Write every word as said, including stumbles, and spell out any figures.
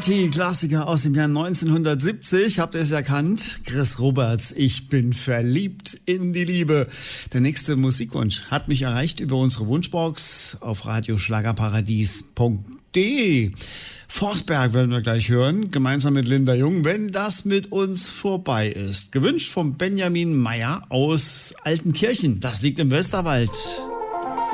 Party-Klassiker aus dem Jahr neunzehnhundertsiebzig. Habt ihr es erkannt? Chris Roberts, ich bin verliebt in die Liebe. Der nächste Musikwunsch hat mich erreicht über unsere Wunschbox auf radioschlagerparadies punkt de. Forsberg werden wir gleich hören, gemeinsam mit Linda Jung, wenn das mit uns vorbei ist. Gewünscht vom Benjamin Meyer aus Altenkirchen. Das liegt im Westerwald.